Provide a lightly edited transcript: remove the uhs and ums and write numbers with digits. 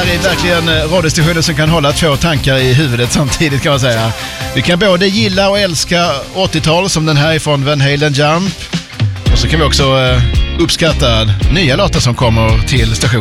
är verkligen radiostationen som kan hålla två tankar i huvudet samtidigt, kan man säga. Vi kan både gilla och älska 80-tal som den här från Van Halen Jump. Och så kan vi också uppskatta nya låtar som kommer till stationen.